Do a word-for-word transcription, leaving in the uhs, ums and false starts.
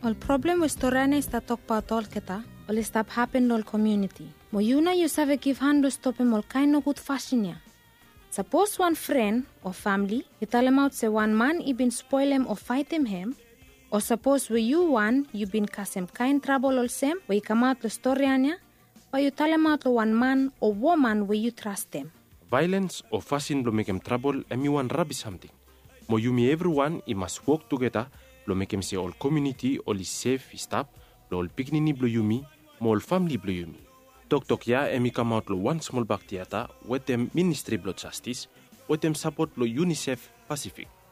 Ol problem with storane sta tok pa tol keta, ol stop happen lol community. Mo yuna you save give hand to stop him ol kind of good fashion ya. Suppose one friend or family, you tell him out say one man he been spoil him or fight him him, or suppose we you one, you been cause him kind trouble or same, where you come out the story anya, or you tell him out to one man or woman where you trust them. Violence or fashion will make him trouble and you want rubbish something. Mo you me everyone, he must work together, lo make him say all community, all is safe, he stop, lo all picnic blue you me, mo all family blue you me. Tok tok ya, and me come out lo one small back theater, with them Ministry of Justice, with them support lo UNICEF Pacific.